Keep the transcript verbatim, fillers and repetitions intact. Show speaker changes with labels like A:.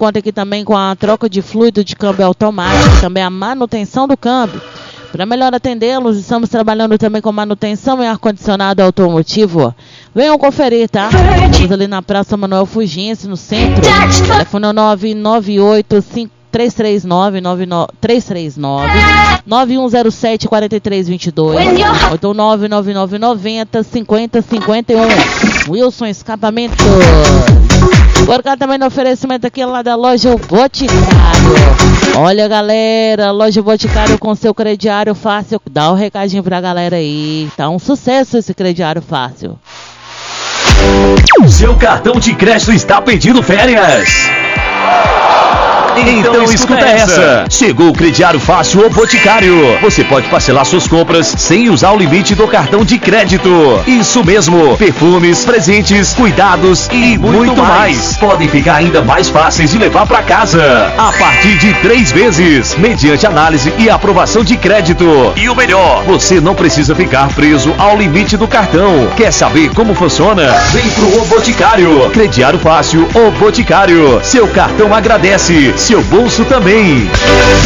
A: conta aqui também com a troca de fluido de câmbio automático, também a manutenção do câmbio. Para melhor atendê-los, estamos trabalhando também com manutenção e ar-condicionado automotivo. Venham conferir, tá? Estamos ali na Praça Manuel Fugiense, no centro. Telefone nove nove oito cinco três três nove nove nove um zero sete quatro três dois dois ou então nove nove nove nove zero cinquenta cinquenta e um. Wilson Escapamento. Por cá também no oferecimento aqui lá da loja Boticário. Olha, galera, loja Boticário com seu crediário fácil. Dá um recadinho pra galera aí. Tá um sucesso esse crediário fácil.
B: Seu cartão de crédito está pedindo férias? Então, então escuta essa. Chegou o crediário fácil O Boticário. Você pode parcelar suas compras sem usar o limite do cartão de crédito. Isso mesmo, perfumes, presentes, cuidados e muito, muito mais. mais. Podem ficar ainda mais fáceis de levar para casa. A partir de três vezes, mediante análise e aprovação de crédito. E o melhor, você não precisa ficar preso ao limite do cartão. Quer saber como funciona? Vem pro O Boticário. Crediário fácil O Boticário. Seu cartão agradece. Seu bolso também.